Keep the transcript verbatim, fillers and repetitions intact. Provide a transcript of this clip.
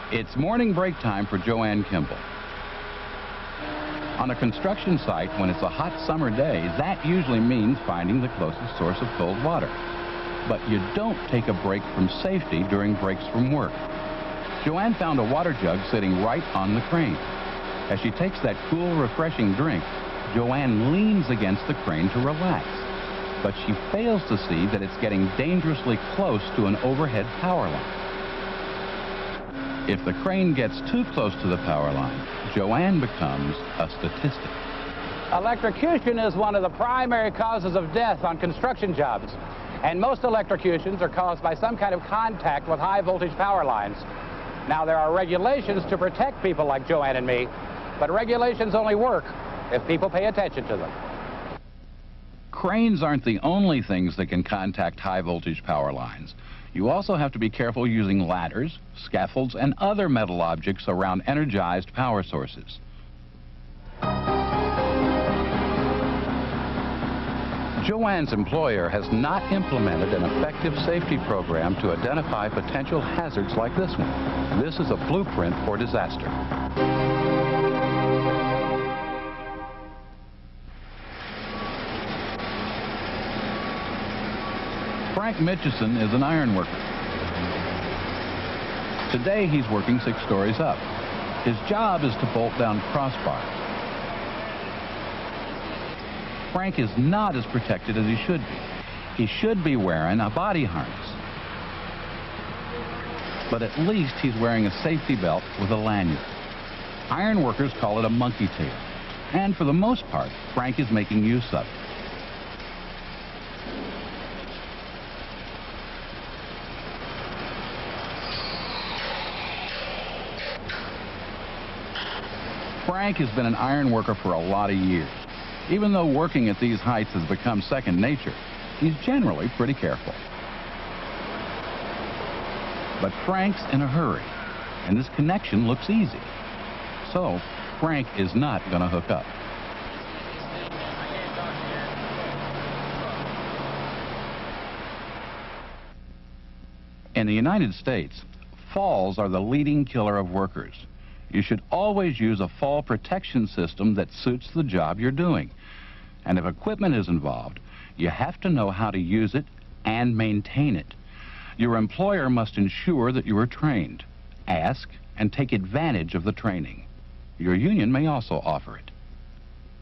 It's morning break time for Joanne Kimball. On a construction site, when it's a hot summer day, that usually means finding the closest source of cold water. But you don't take a break from safety during breaks from work. Joanne found a water jug sitting right on the crane. As she takes that cool, refreshing drink, Joanne leans against the crane to relax. But she fails to see that it's getting dangerously close to an overhead power line. If the crane gets too close to the power line, Joanne becomes a statistic. Electrocution is one of the primary causes of death on construction jobs. And most electrocutions are caused by some kind of contact with high voltage power lines. Now, there are regulations to protect people like Joanne and me, but regulations only work if people pay attention to them. Cranes aren't the only things that can contact high voltage power lines. You also have to be careful using ladders, scaffolds, and other metal objects around energized power sources. Joanne's employer has not implemented an effective safety program to identify potential hazards like this one. This is a blueprint for disaster. Frank Mitchison is an iron worker. Today he's working six stories up. His job is to bolt down crossbars. Frank is not as protected as he should be. He should be wearing a body harness. But at least he's wearing a safety belt with a lanyard. Iron workers call it a monkey tail. And for the most part, Frank is making use of it. Frank has been an iron worker for a lot of years. Even though working at these heights has become second nature, he's generally pretty careful. But Frank's in a hurry, and this connection looks easy. So, Frank is not going to hook up. In the United States, falls are the leading killer of workers. You should always use a fall protection system that suits the job you're doing. And if equipment is involved, you have to know how to use it and maintain it. Your employer must ensure that you are trained. Ask and take advantage of the training. Your union may also offer it.